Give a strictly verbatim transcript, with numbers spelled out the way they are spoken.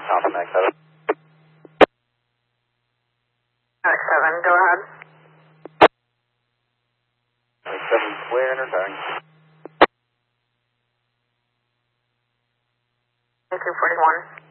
Alpha Max seven. Max seven, go ahead. Max seven square and return. two forty-one.